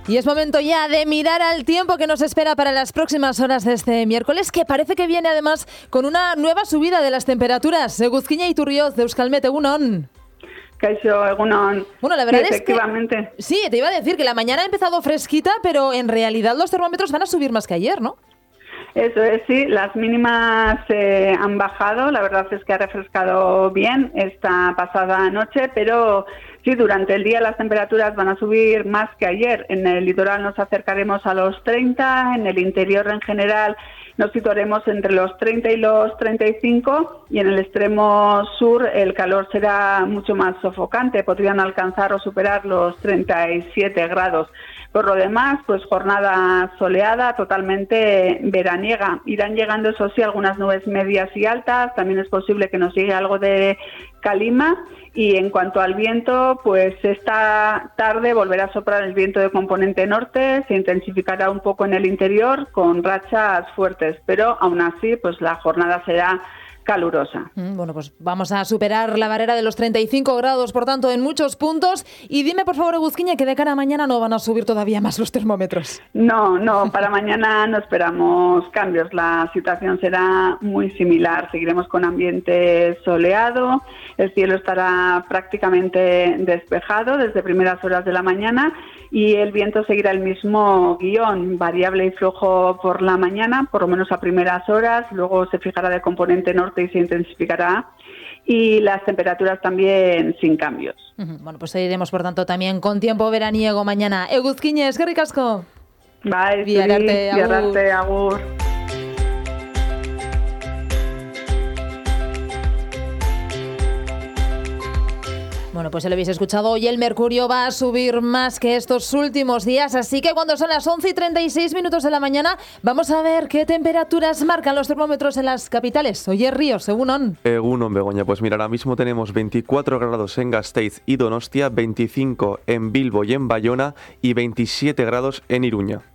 Y es momento ya de mirar al tiempo que nos espera para las próximas horas de este miércoles, que parece que viene además con una nueva subida de las temperaturas. Eguzkiña Iturrioz de Euskalmet, egunon. Kaixo, egunon. Bueno, la verdad sí, es efectivamente. que... Sí, te iba a decir que la mañana ha empezado fresquita, pero en realidad los termómetros van a subir más que ayer, ¿no? Eso es, sí, las mínimas han bajado, la verdad es que ha refrescado bien esta pasada noche, pero sí, durante el día las temperaturas van a subir más que ayer. En el litoral nos acercaremos a los 30, en el interior en general nos situaremos entre los 30 y los 35 y en el extremo sur el calor será mucho más sofocante, podrían alcanzar o superar los 37 grados. Por lo demás, pues jornada soleada, totalmente veraniega. Irán llegando, eso sí, algunas nubes medias y altas. También es posible que nos llegue algo de calima. Y en cuanto al viento, pues esta tarde volverá a soplar el viento de componente norte. Se intensificará un poco en el interior con rachas fuertes. Pero aún así, pues la jornada será calurosa. Bueno, pues vamos a superar la barrera de los 35 grados, por tanto, en muchos puntos. Y dime, por favor, Eguzkiña, que de cara a mañana no van a subir todavía más los termómetros. No, para mañana no esperamos cambios. La situación será muy similar. Seguiremos con ambiente soleado. El cielo estará prácticamente despejado desde primeras horas de la mañana y el viento seguirá el mismo guión, variable y flojo por la mañana, por lo menos a primeras horas. Luego se fijará de componente norte y se intensificará, y las temperaturas también sin cambios. Bueno, pues seguiremos, por tanto, también con tiempo veraniego mañana. Eguzkiña, eskerrik asko. Bye, Biararte, agur. Bueno, pues ya lo habéis escuchado, hoy el mercurio va a subir más que estos últimos días, así que cuando son las 11:36 de la mañana, vamos a ver qué temperaturas marcan los termómetros en las capitales. Oye, Ríos, egunon. Egunon, Begoña, pues mira, ahora mismo tenemos 24 grados en Gasteiz y Donostia, 25 en Bilbo y en Bayona y 27 grados en Iruña.